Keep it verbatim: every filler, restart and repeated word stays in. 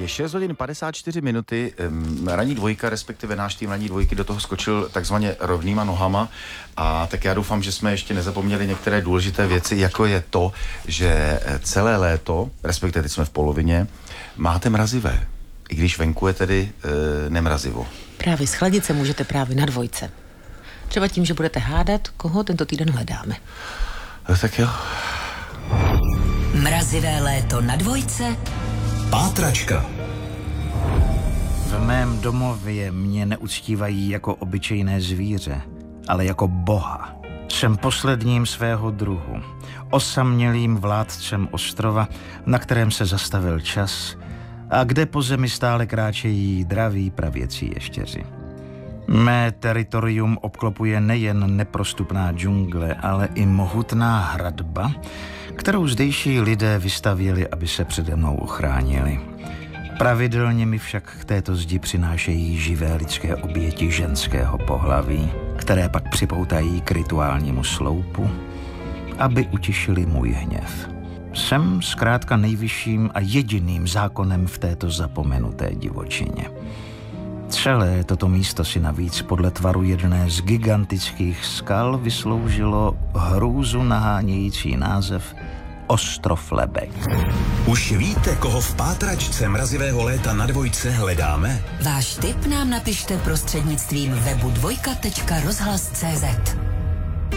šest hodin padesát čtyři minuty, ranní dvojka, respektive náš tým ranní dvojky do toho skočil takzvaně rovnýma nohama a tak já doufám, že jsme ještě nezapomněli některé důležité věci, jako je to, že celé léto, respektive teď jsme v polovině, máte mrazivé, i když venku je tedy e, nemrazivo. Právě schladit se můžete právě na dvojce. Třeba tím, že budete hádat, koho tento týden hledáme. No, tak jo. Mrazivé léto na dvojce. Pátračka. V mém domově mě neuctívají jako obyčejné zvíře, ale jako boha. Jsem posledním svého druhu, osamělým vládcem ostrova, na kterém se zastavil čas a kde po zemi stále kráčejí draví pravěcí ještěři. Mé teritorium obklopuje nejen neprostupná džungle, ale i mohutná hradba, kterou zdejší lidé vystavěli, aby se přede mnou ochránili. Pravidelně mi však k této zdi přinášejí živé lidské oběti ženského pohlaví, které pak připoutají k rituálnímu sloupu, aby utišili můj hněv. Jsem zkrátka nejvyšším a jediným zákonem v této zapomenuté divočině. Celé toto místo si navíc podle tvaru jedné z gigantických skal vysloužilo hrůzu nahánějící název Ostrov Lebek. Už víte, koho v pátračce mrazivého léta na dvojce hledáme? Váš tip nám napište prostřednictvím webu dvojka tečka rozhlas tečka cé zet.